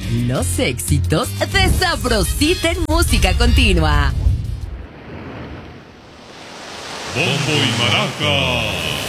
Los éxitos de Sabrosita en música continua. Bombo y Maraca.